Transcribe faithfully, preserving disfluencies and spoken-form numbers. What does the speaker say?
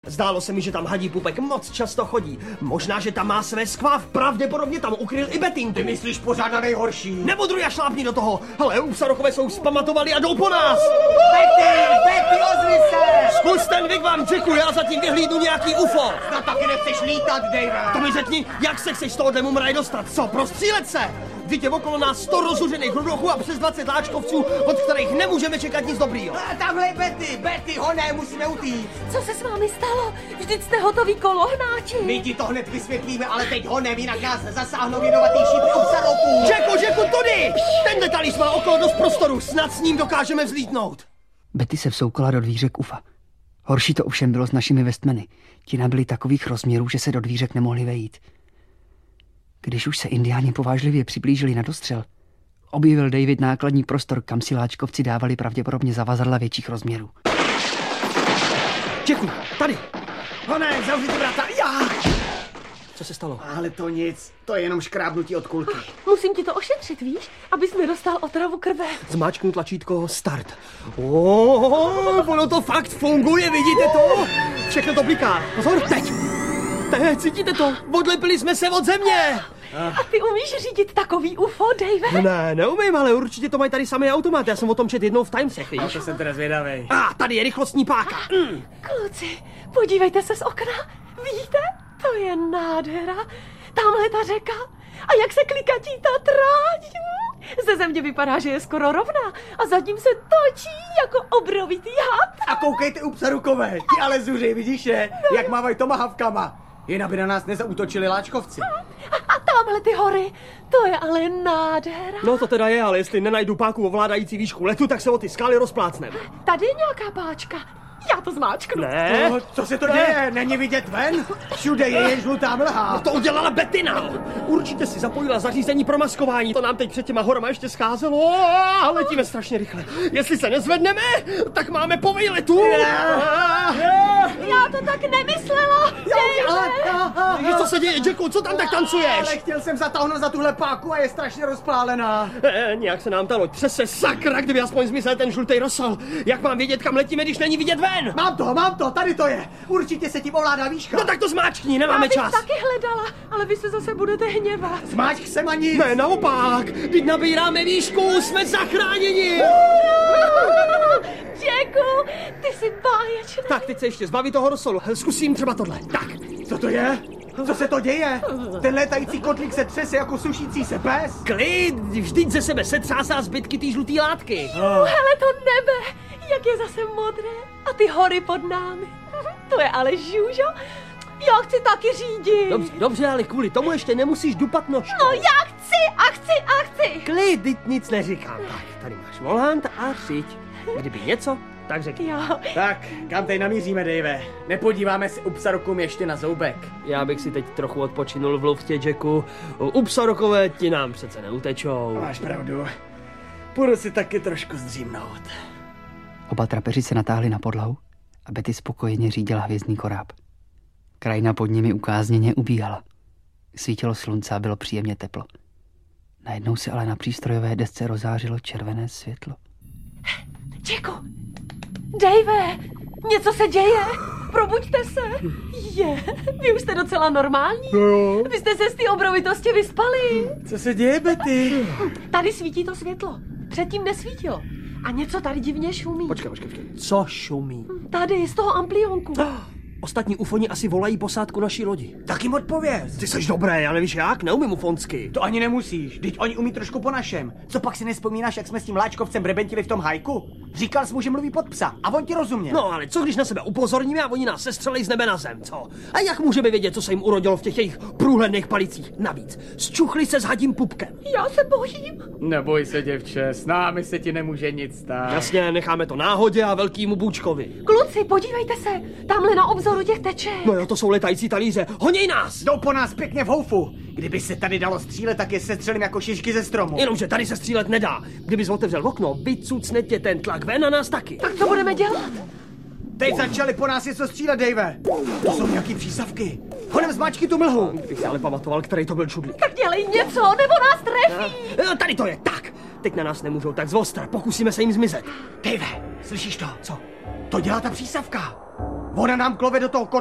Zdálo se mi, že tam hadí pupek moc často chodí. Možná, že tam má své skváv, pravděpodobně tam ukryl i Betinku. Ty myslíš pořád na nejhorší? Nebudruj a šlápni do toho. Hele, Upsarokové jsou zpamatovali a jdou po nás. Betty, Betty, ozvi se! Zkus ten Wigwam, Jacku, já zatím vyhlídnu nějaký U F O. Snad taky nechceš lítat, Dave. To mi řekni, jak se chceš z tohohle mumraj dostat, co, prostřílet se? Vždyť je okolo nás sto rozuřených hrudochů a přes dvacet láčkovců, od kterých nemůžeme čekat nic dobrýho. A tamhle je Betty, Betty, honé, musíme utíct. Co se s vámi stalo? Vždyť jste hotoví kolohnáči. My ti to hned vysvětlíme, ale teď honem, jinak nás zasáhnou jedovatý šípy Upsaroků. Jacku, Jacku, tudy! Tenhle talíř má okolo dost prostoru, snad s ním dokážeme vzlítnout. Betty se vsoukala do dvířek U F A. Horší to ovšem bylo s našimi Westmany. Ti nabyli takových rozměrů, že se do dvířek nemohli vejít. Když už se indiáni povážlivě přiblížili na dostřel, objevil David nákladní prostor, kam si láčkovci dávali pravděpodobně zavazadla větších rozměrů. Jacku, tady! Honé, zavři ty vrata, já! Co se stalo? Ale to nic, to je jenom škrábnutí od kulky. Musím ti to ošetřit, víš? Abys nedostal otravu krve. Zmáčknu tlačítko start. Oh, ono to fakt funguje, vidíte to? Všechno to bliká. Pozor, teď! Teď, cítíte to? Odlepili jsme se od země! A ty umíš řídit takový U F O, Dave? Ne, neumím, ale určitě to mají tady samý automat. Já jsem o tom četl jednou v Timesech, víš? A to jsem teda zvědavej. A ah, tady je rychlostní páka. Mm. Kluci, podívejte se z okna. Vidíte? To je nádhera. Tamhle ta řeka. A jak se klikatí ta tráť. Ze země vypadá, že je skoro rovná. A zatím se točí jako obrovitý had. A koukejte, Upsarokové, ti ale zuři, vidíš je? No. Jak mávají tomahavkama. Jen aby na nás nezaútočili láčkovci. A, a tamhle ty hory, to je ale nádhera. No to teda je, ale jestli nenajdu páku ovládající výšku letu, tak se o ty skály rozplácneme. Tady je nějaká páčka. Já to zmáčknu. Ne. No, co se to ne. děje? Není vidět ven? Všude je jen žlutá mlha. No to udělala Bettina. Určitě si zapojila zařízení pro maskování. To nám teď před těma horama ještě scházelo. A letíme strašně rychle. Jestli se nezvedneme, tak máme po výletu. Já to tak nemyslela. Dave. Co se děje, Jacku? Co tam tak tancuješ? Ale chtěl jsem zatáhnout za tuhle páku a je strašně rozpálená. E, nějak se nám ta loď třese, sakra, kdyby aspoň zmizel ten žlutý rosol. Jak mám vědět, kam letíme, když není vidět ven? Mám to, mám to, tady to je. Určitě se tím ovládá výška. No tak to zmáčkni, nemáme čas. Já čas. bych taky hledala, ale vy se zase budete hněvat. Zmáčk sem a nic. Ne, naopak. Teď nabíráme výšku, jsme zachráněni. Jacku, ty jsi báječný. Tak, teď se ještě zbaví toho rosolu. Zkusím třeba tohle. Tak. Co to je? Co se to děje? Ten létající kotlík se třese jako sušící se pes. Klid, vždyť ze sebe setřásá zbytky té žlutý látky. Oh. Hele to nebe, jak je zase modré. A ty hory pod námi. To je ale žůžo. Já chci taky řídit. Dobře, dobře, ale kvůli tomu ještě nemusíš dupat nožkou. No já chci a chci a chci. Klid, teď nic neříkám. Tak, tady máš volant a řiď. Kdyby něco, tak řekni. Jo. Tak, kam tady namíříme, Dave? Nepodíváme se Upsarokům ještě na zoubek. Já bych si teď trochu odpočinul v luftě, Jacku. Upsarokové ti nám přece neutečou. Máš pravdu. Půjdu si taky trošku zdřímnout. Oba trapeři se natáhli na podlahu a Betty spokojeně řídila hvězdný koráb. Krajina pod nimi ukázněně ubíhala. Svítilo slunce a bylo příjemně teplo. Najednou se ale na přístrojové desce rozářilo červené světlo. Jacku, Dave, něco se děje. Probuďte se. Je, vy už jste docela normální. No. Vy jste se z té obrovitosti vyspali. Co se děje, Betty? Tady svítí to světlo. Předtím nesvítilo. A něco tady divně šumí. Počkej, počkej, počkej. Co šumí? Tady, z toho amplionku. Ostatní ufoni asi volají posádku naší lodi. Tak jim odpověz. Ty seš dobré, já nevíš jak, neumím ufonsky. To ani nemusíš, teď oni umí trošku po našem. Co pak si nespomínáš, jak jsme s tím láčkovcem brebentili v tom hajku? Říkal jsi mu, že mluví pod psa a on ti rozuměl. No ale co když na sebe upozorníme a oni nás sestřelej z nebe na zem, co? A jak můžeme vědět, co se jim urodilo v těch jejich průhledných palicích? Navíc, zčuchli se s hadím pupkem. Já se bojím. Neboj se, děvče, s námi se ti nemůže nic stát. Jasně, necháme to náhodě a velkýmu bůčkovi. Kluci, podívejte se, tamhle na obzoru těch teček. No jo, to jsou letající talíře, honěj nás! Jdou po nás pěkně v houfu. Kdyby se tady dalo střílet, tak je sestřelím jako šišky ze stromu. Jenomže tady se střílet nedá. Kdybys otevřel okno, vycucne tě ten tlak ven a nás taky. Tak co budeme dělat? Teď začali po nás něco střílet, Dave. To jsou nějaký přísavky. Honem zmáčky tu mlhu. Bych si ale pamatoval, který to byl čudlík. Tak dělej něco, nebo nás trefí. A, tady to je, tak. Teď na nás nemůžou tak zvostra, pokusíme se jim zmizet. Dave, slyšíš to? Co? To dělá ta přísavka. Ona nám klove do toho